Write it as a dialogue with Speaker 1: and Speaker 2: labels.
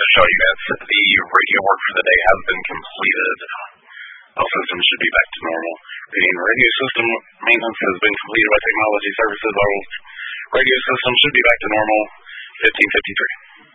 Speaker 1: to show you guys that the radio work for the day has been completed. All systems should be back to normal. Reading radio system maintenance has been completed by Technology Services. All radio systems should be back to normal. 1553.